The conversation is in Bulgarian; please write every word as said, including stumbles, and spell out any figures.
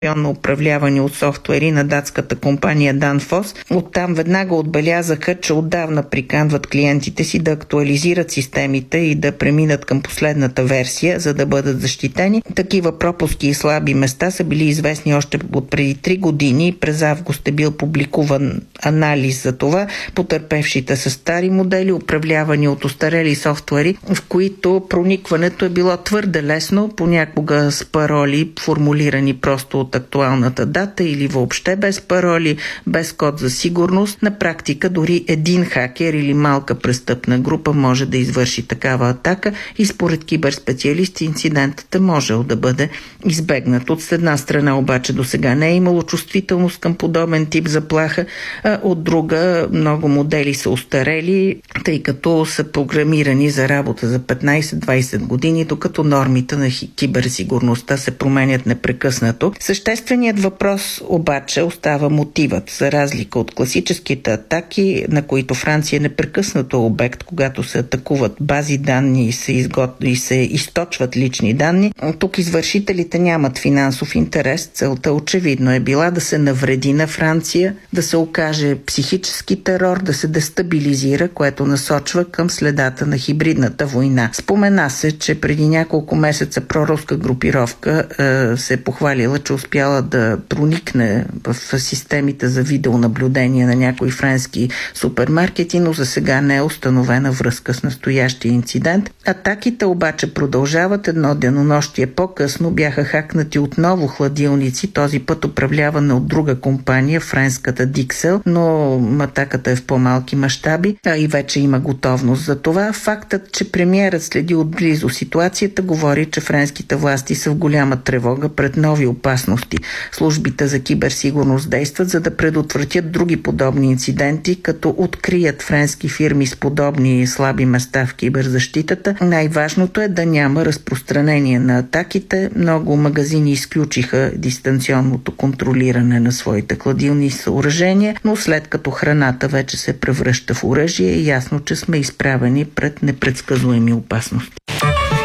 управлявани от софтуери на датската компания Danfoss. Оттам веднага отбелязаха, че отдавна приканват клиентите си да актуализират системите и да преминат към последната версия, за да бъдат защитени. Такива пропуски и слаби места са били известни още от преди три години. През август е бил публикуван анализ за това. Потърпевшите са стари модели, управлявани от остарели софтуери, в които проникването е било твърде лесно, понякога с пароли, формулирани просто от актуалната дата или въобще без пароли, без код за сигурност. На практика дори един хакер или малка престъпна група може да извърши такава атака и според киберспециалисти инцидентът е можел да бъде избегнат. От една страна обаче до сега не е имало чувствителност към подобен тип заплаха, а от друга много модели са устарели, тъй като са програмирани за работа за петнайсет-двайсет години, докато нормите на киберсигурността се променят непрекъснато. Същественият въпрос обаче остава мотивът. За разлика от класическите атаки, на които Франция е непрекъснато обект, когато се атакуват бази данни и се, изгот... и се източват лични данни, тук извършителите нямат финансов интерес. Целта очевидно е била да се навреди на Франция, да се окаже психически терор, да се дестабилизира, което насочва към следата на хибридната война. Спомена се, че преди няколко месеца проруска групировка е, се е похвалила, че успяла да проникне в системите за видеонаблюдение на някои френски супермаркети, но за сега не е установена връзка с настоящия инцидент. Атаките обаче продължават. Едно денонощие по-късно бяха хакнати отново хладилници, този път управлявана от друга компания, френската Dixel, но атаката е в по-малки мащаби, а и вече има готовност за това. Фактът, че премиерът следи отблизо ситуацията, говори, че френските власти са в голяма тревога пред нови опасности. Службите за киберсигурност действат, за да предотвратят други подобни инциденти, като открият френски фирми с подобни слаби места в киберзащитата. Най-важното е да няма разпространение на атаките. Много магазини изключиха дистанционното контролиране на своите хладилни съоръжения, но след като храната вече се превръща в оръжие, е ясно, че сме изправени пред непредсказуеми опасности.